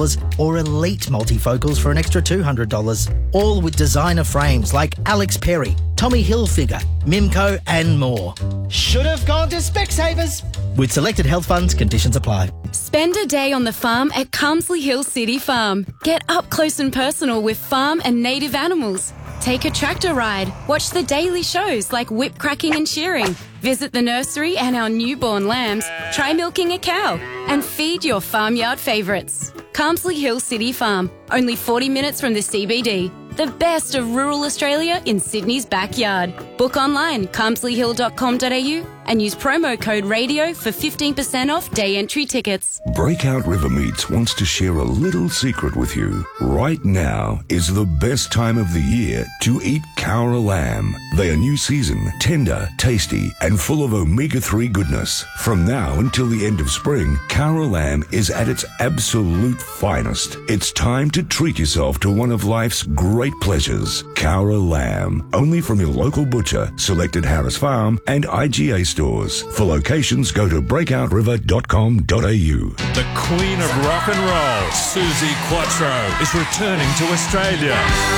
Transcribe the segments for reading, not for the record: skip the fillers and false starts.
$100 or elite multifocals for an extra $200. All with designer frames like Alex Perry, Tommy Hilfiger, Mimco and more. Should have gone to Specsavers. With selected health funds, conditions apply. Spend a day on the farm at Carmsley Hill City Farm. Get up close and personal with farm and native animals. Take a tractor ride. Watch the daily shows like whip cracking and shearing. Visit the nursery and our newborn lambs. Try milking a cow and feed your farmyard favourites. Carmsley Hill City Farm, only 40 minutes from the CBD. The best of rural Australia in Sydney's backyard. Book online, carmsleyhill.com.au and use promo code RADIO for 15% off day entry tickets. Breakout River Meats wants to share a little secret with you. Right now is the best time of the year to eat Cowra lamb. They are new season, tender, tasty, and full of omega-3 goodness. From now until the end of spring, Cowra lamb is at its absolute finest. It's time to treat yourself to one of life's great pleasures. Cowra lamb, only from your local butcher, selected Harris Farm and IGA stores. For locations, go to breakoutriver.com.au. The Queen of Rock and Roll, Suzi Quatro, is returning to Australia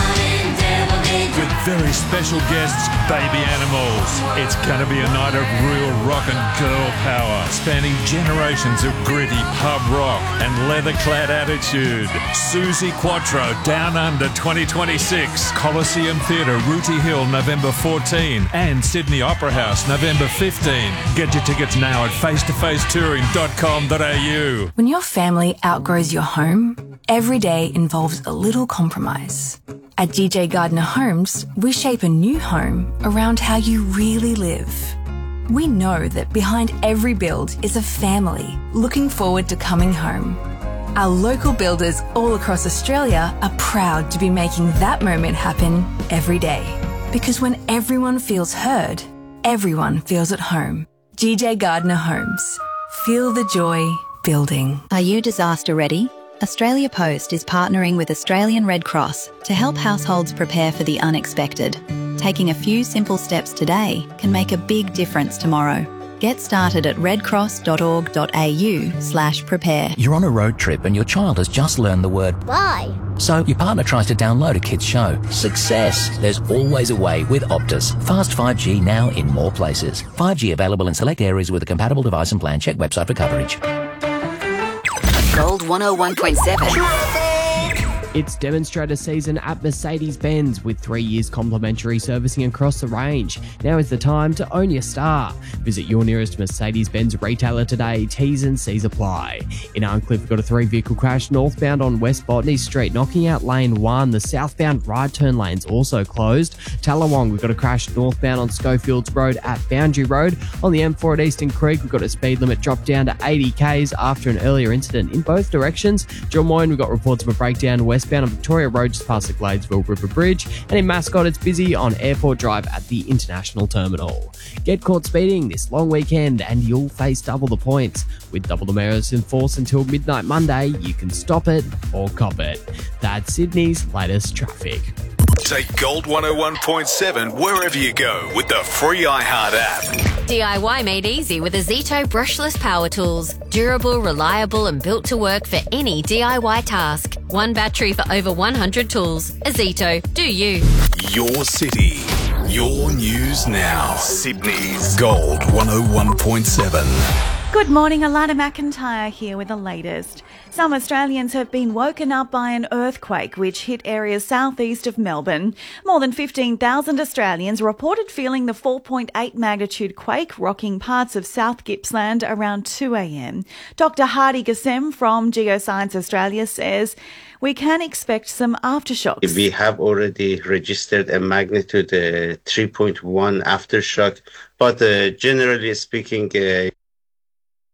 with very special guests, Baby Animals. It's going to be a night of real rock and girl power, spanning generations of gritty pub rock and leather-clad attitude. Suzi Quatro, Down Under 2026, Coliseum Theatre, Rooty Hill, November 14, and Sydney Opera House, November 15. Get your tickets now at facetofacetouring.com.au. When your family outgrows your home, every day involves a little compromise. At DJ Gardner Homes, we shape a new home around how you really live. We know that behind every build is a family looking forward to coming home. Our local builders all across Australia are proud to be making that moment happen every day. Because when everyone feels heard, everyone feels at home. DJ Gardner Homes. Feel the joy building. Are you disaster ready? Australia Post is partnering with Australian Red Cross to help households prepare for the unexpected. Taking a few simple steps today can make a big difference tomorrow. Get started at redcross.org.au/prepare. You're on a road trip and your child has just learned the word bye. So your partner tries to download a kid's show. Success! There's always a way with Optus. Fast 5G now in more places. 5G available in select areas with a compatible device and plan. Check website for coverage. Gold 101.7. It's demonstrator season at Mercedes-Benz with 3 years complimentary servicing across the range. Now is the time to own your star. Visit your nearest Mercedes-Benz retailer today. T's and C's apply. In Arncliffe, we've got a 3-vehicle crash northbound on West Botany Street, knocking out lane 1. The southbound right turn lane's also closed. Tallawong, we've got a crash northbound on Schofields Road at Boundary Road. On the M4 at Eastern Creek, we've got a speed limit drop down to 80 k's after an earlier incident in both directions. Drummoyne, we've got reports of a breakdown westbound on Victoria Road just past the Gladesville River Bridge. And in Mascot, it's busy on Airport Drive at the International Terminal. Get caught speeding this long weekend and you'll face double the points. With double the measures in force until midnight Monday, you can stop it or cop it. That's Sydney's latest traffic. Take Gold 101.7 wherever you go with the free iHeart app. DIY made easy with Azito brushless power tools. Durable, reliable and built to work for any DIY task. One battery for over 100 tools. Azito, do you. Your city, your news now. Sydney's Gold 101.7. Good morning, Alana McIntyre here with the latest. Some Australians have been woken up by an earthquake which hit areas southeast of Melbourne. More than 15,000 Australians reported feeling the 4.8 magnitude quake rocking parts of South Gippsland around 2 a.m. Dr. Hardy Gassem from Geoscience Australia says we can expect some aftershocks. We have already registered a magnitude 3.1 aftershock, but generally speaking,